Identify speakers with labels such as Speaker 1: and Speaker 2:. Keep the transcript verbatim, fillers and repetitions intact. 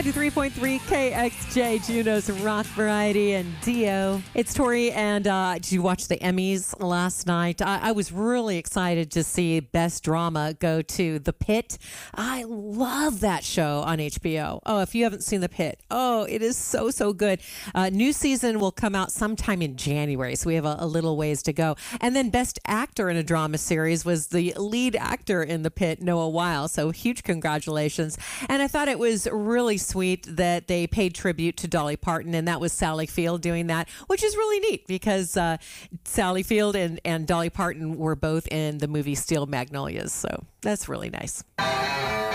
Speaker 1: ninety-three point three K X J, Juno's Rock Variety, and Dio. It's Tori, and uh, did you watch the Emmys last night? I, I was really excited to see Best Drama go to The Pit. I love that show on H B O. Oh, if you haven't seen The Pit, oh, it is so, so good. Uh, new season will come out sometime in January, so we have a, a little ways to go. And then Best Actor in a Drama Series was the lead actor in The Pit, Noah Weil, so huge congratulations. And I thought it was really sweet that they paid tribute to Dolly Parton, and that was Sally Field doing that, which is really neat because uh, Sally Field and, and Dolly Parton were both in the movie Steel Magnolias, so that's really nice.